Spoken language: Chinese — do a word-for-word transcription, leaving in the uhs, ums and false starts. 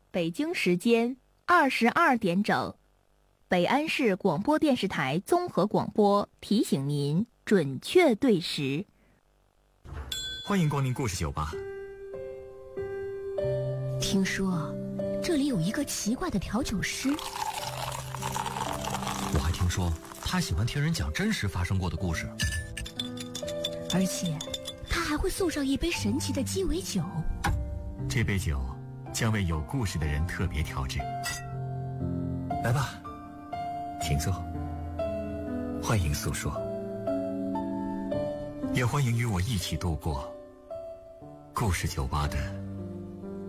北京时间二十二点整，北安市广播电视台综合广播提醒您准确对时。 欢迎光临故事酒吧。 听说这里有一个奇怪的调酒师， 我还听说他喜欢听人讲真实发生过的故事， 而且他还会送上一杯神奇的鸡尾酒。 这杯酒将为有故事的人特别调制。来吧，请坐，欢迎诉说，也欢迎与我一起度过故事酒吧的